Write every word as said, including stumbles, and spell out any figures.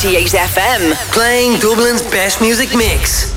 ninety-eight F M. Playing Dublin's best music mix.